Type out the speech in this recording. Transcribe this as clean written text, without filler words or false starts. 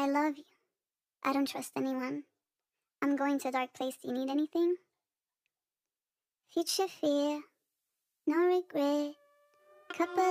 love you. I don't trust anyone. I'm going to a dark place. Do you need anything? Future fear, no regret. Couple